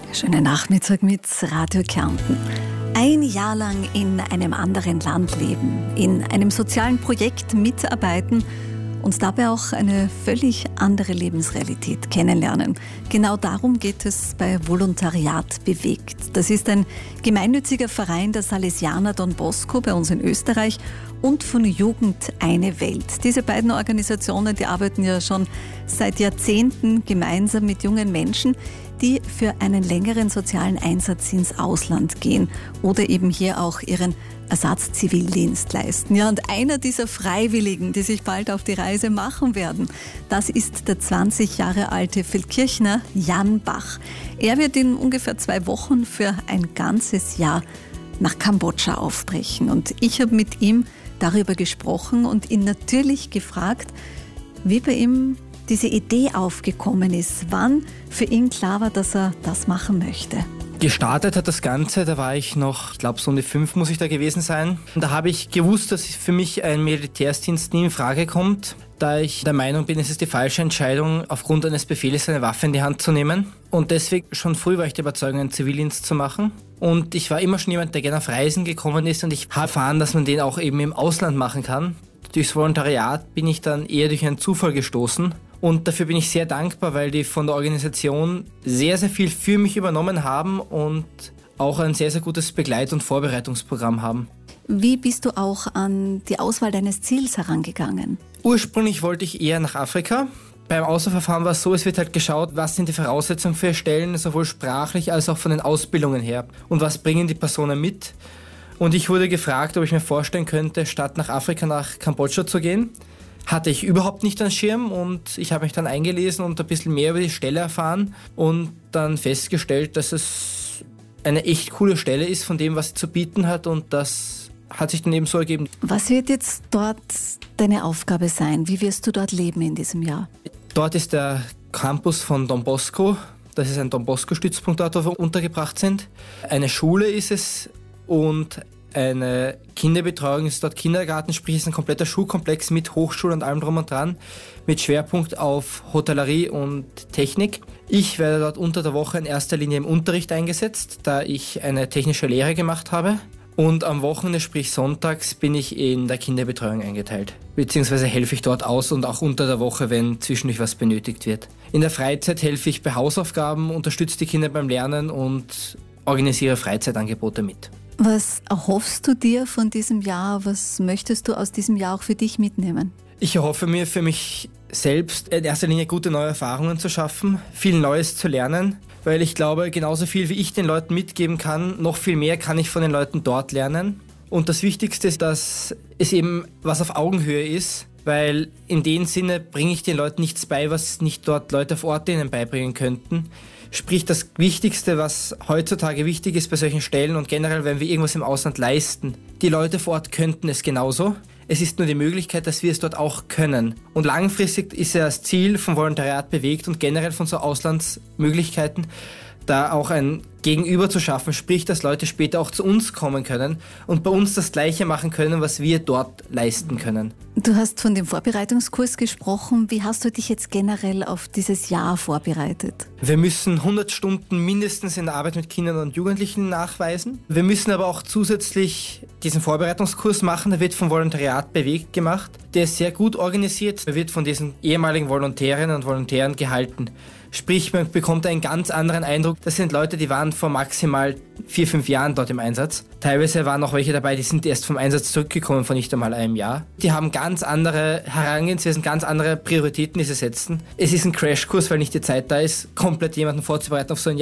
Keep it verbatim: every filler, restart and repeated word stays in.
Schönen Nachmittag mit Radio Kärnten. Ein Jahr lang in einem anderen Land leben, in einem sozialen Projekt mitarbeiten und dabei auch eine völlig andere Lebensrealität kennenlernen. Genau darum geht es bei Volontariat bewegt. Das ist ein gemeinnütziger Verein der Salesianer Don Bosco bei uns in Österreich und von Jugend eine Welt. Diese beiden Organisationen, die arbeiten ja schon seit Jahrzehnten gemeinsam mit jungen Menschen, die für einen längeren sozialen Einsatz ins Ausland gehen oder eben hier auch ihren Ersatzzivildienst leisten. Ja, und einer dieser Freiwilligen, die sich bald auf die Reise machen werden, das ist der zwanzig Jahre alte Feldkirchner Jan Bach. Er wird in ungefähr zwei Wochen für ein ganzes Jahr nach Kambodscha aufbrechen. Und ich habe mit ihm darüber gesprochen und ihn natürlich gefragt, wie bei ihm diese Idee aufgekommen ist, wann für ihn klar war, dass er das machen möchte. Gestartet hat das Ganze, da war ich noch, ich glaube so um die fünf muss ich da gewesen sein. Und da habe ich gewusst, dass für mich ein Militärsdienst nie in Frage kommt, da ich der Meinung bin, es ist die falsche Entscheidung, aufgrund eines Befehls eine Waffe in die Hand zu nehmen. Und deswegen schon früh war ich der Überzeugung, einen Zivildienst zu machen. Und ich war immer schon jemand, der gerne auf Reisen gekommen ist und ich habe erfahren, dass man den auch eben im Ausland machen kann. Durchs Volontariat bin ich dann eher durch einen Zufall gestoßen. Und dafür bin ich sehr dankbar, weil die von der Organisation sehr, sehr viel für mich übernommen haben und auch ein sehr, sehr gutes Begleit- und Vorbereitungsprogramm haben. Wie bist du auch an die Auswahl deines Ziels herangegangen? Ursprünglich wollte ich eher nach Afrika. Beim Auswahlverfahren war es so, es wird halt geschaut, was sind die Voraussetzungen für Stellen, sowohl sprachlich als auch von den Ausbildungen her. Und was bringen die Personen mit? Und ich wurde gefragt, ob ich mir vorstellen könnte, statt nach Afrika nach Kambodscha zu gehen. Hatte ich überhaupt nicht einen Schirm und ich habe mich dann eingelesen und ein bisschen mehr über die Stelle erfahren und dann festgestellt, dass es eine echt coole Stelle ist von dem, was sie zu bieten hat, und das hat sich dann eben so ergeben. Was wird jetzt dort deine Aufgabe sein? Wie wirst du dort leben in diesem Jahr? Dort ist der Campus von Don Bosco. Das ist ein Don Bosco-Stützpunkt dort, wo wir untergebracht sind. Eine Schule ist es und eine Kinderbetreuung ist dort Kindergarten, sprich es ist ein kompletter Schulkomplex mit Hochschule und allem drum und dran, mit Schwerpunkt auf Hotellerie und Technik. Ich werde dort unter der Woche in erster Linie im Unterricht eingesetzt, da ich eine technische Lehre gemacht habe. Und am Wochenende, sprich sonntags, bin ich in der Kinderbetreuung eingeteilt. Beziehungsweise helfe ich dort aus und auch unter der Woche, wenn zwischendurch was benötigt wird. In der Freizeit helfe ich bei Hausaufgaben, unterstütze die Kinder beim Lernen und organisiere Freizeitangebote mit. Was erhoffst du dir von diesem Jahr? Was möchtest du aus diesem Jahr auch für dich mitnehmen? Ich erhoffe mir für mich selbst in erster Linie gute neue Erfahrungen zu schaffen, viel Neues zu lernen, weil ich glaube, genauso viel wie ich den Leuten mitgeben kann, noch viel mehr kann ich von den Leuten dort lernen. Und das Wichtigste ist, dass es eben was auf Augenhöhe ist, weil in dem Sinne bringe ich den Leuten nichts bei, was nicht dort Leute vor Ort ihnen beibringen könnten. Sprich, das Wichtigste, was heutzutage wichtig ist bei solchen Stellen und generell, wenn wir irgendwas im Ausland leisten, die Leute vor Ort könnten es genauso. Es ist nur die Möglichkeit, dass wir es dort auch können. Und langfristig ist ja das Ziel vom Volontariat bewegt und generell von so Auslandsmöglichkeiten, da auch ein Gegenüber zu schaffen, sprich, dass Leute später auch zu uns kommen können und bei uns das Gleiche machen können, was wir dort leisten können. Du hast von dem Vorbereitungskurs gesprochen. Wie hast du dich jetzt generell auf dieses Jahr vorbereitet? Wir müssen hundert Stunden mindestens in der Arbeit mit Kindern und Jugendlichen nachweisen. Wir müssen aber auch zusätzlich diesen Vorbereitungskurs machen. Der wird vom Volontariat bewegt gemacht. Der ist sehr gut organisiert. Er wird von diesen ehemaligen Volontärinnen und Volontären gehalten. Sprich, man bekommt einen ganz anderen Eindruck. Das sind Leute, die waren vor maximal vier, fünf Jahren dort im Einsatz. Teilweise waren auch welche dabei, die sind erst vom Einsatz zurückgekommen vor nicht einmal einem Jahr. Die haben ganz andere Herangehensweisen, ganz andere Prioritäten, die sie setzen. Es ist ein Crashkurs, weil nicht die Zeit da ist, komplett jemanden vorzubereiten auf so ein Jahr.